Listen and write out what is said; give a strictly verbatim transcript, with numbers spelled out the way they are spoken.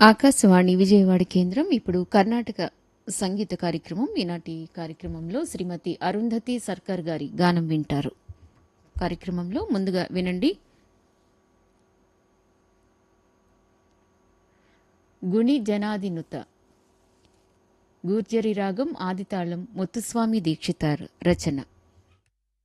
ఆకాశవాణి విజయవాడ కేంద్రం ఇప్పుడు కర్ణాటక సంగీత కార్యక్రమం. ఈనాటి కార్యక్రమంలో శ్రీమతి అరుంధతి సర్కార్ గారి గానం వింటారు. కార్యక్రమంలో ముందుగా వినండి గుణి జనాదినుత, గూర్జరి రాగం, ఆదితాళం, ముత్తుస్వామి దీక్షితార్ రచన.